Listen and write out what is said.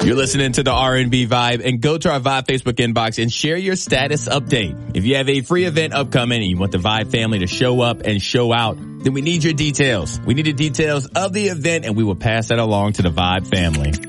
You're listening to the R&B Vibe, and go to our Vibe Facebook inbox and share your status update. If you have a free event upcoming and you want the Vibe family to show up and show out, then we need your details. We need the details of the event, and we will pass that along to the Vibe family.